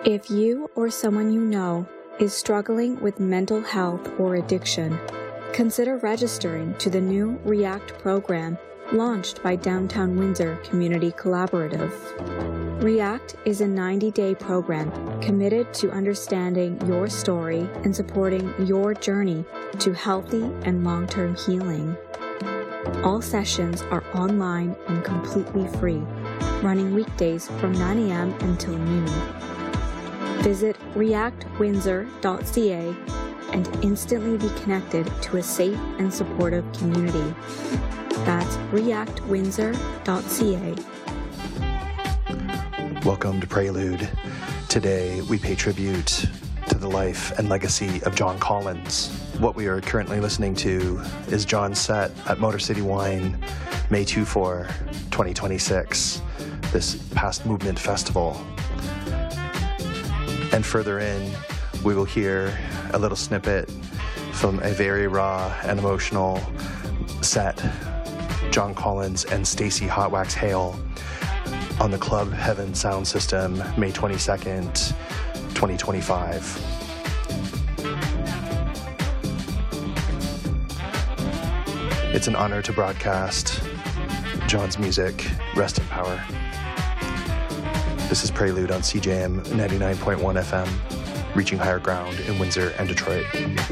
If you or someone you know is struggling with mental health or addiction, consider registering to the new REACT program launched by Downtown Windsor Community Collaborative. REACT is a 90-day program committed to understanding your story and supporting your journey to healthy and long-term healing. All sessions are online and completely free, running weekdays from 9 a.m. until noon. Visit reactwindsor.ca and instantly be connected to a safe and supportive community. That's reactwindsor.ca. Welcome to Prelude. Today we pay tribute to the life and legacy of John Collins. What we are currently listening to is John's set at Motor City Wine, May 24, 2026, this past movement festival. And further in, we will hear a little snippet from a very raw and emotional set, John Collins and Stacey Hot Wax Hale on the Club Heaven sound system, May 22nd, 2025. It's an honor to broadcast John's music. Rest in power. This is Prelude on CJM 99.1 FM, reaching higher ground in Windsor and Detroit.